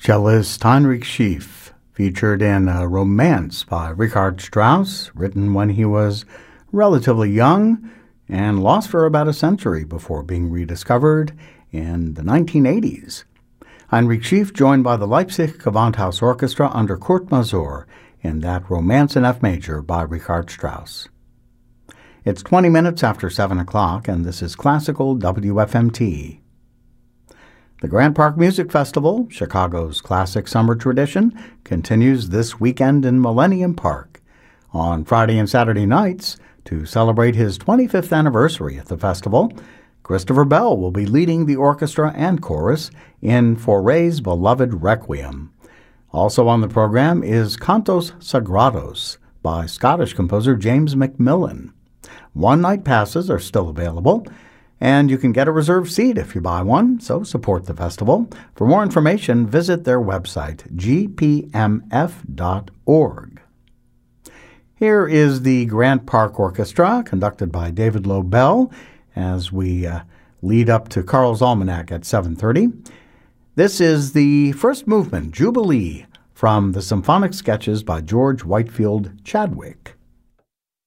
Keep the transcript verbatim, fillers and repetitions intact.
Cellist Heinrich Schiff, featured in a romance by Richard Strauss, written when he was relatively young and lost for about a century before being rediscovered in the nineteen eighties. Heinrich Schiff joined by the Leipzig Gewandhaus Orchestra under Kurt Masur in that romance in F major by Richard Strauss. It's twenty minutes after seven o'clock, and this is Classical W F M T. The Grant Park Music Festival, Chicago's classic summer tradition, continues this weekend in Millennium Park. On Friday and Saturday nights, to celebrate his twenty-fifth anniversary at the festival, Christopher Bell will be leading the orchestra and chorus in Fauré's beloved Requiem. Also on the program is Cantos Sagrados by Scottish composer James Macmillan. One-night passes are still available, and you can get a reserved seat if you buy one, so support the festival. For more information, visit their website, g p m f dot org. Here is the Grant Park Orchestra, conducted by David Low Bell, as we uh, lead up to Carl's Almanac at seven thirty. This is the first movement, Jubilee, from the Symphonic Sketches by George Whitefield Chadwick.